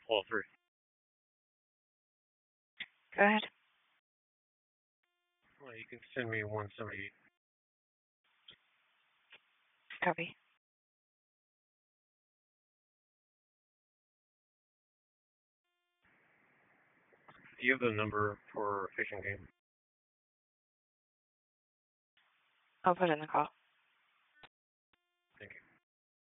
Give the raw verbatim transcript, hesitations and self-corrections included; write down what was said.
All three. Go ahead. Well, you can send me one seventy-eight. Copy. Do you have the number for Fishing Game? I'll put it in the call.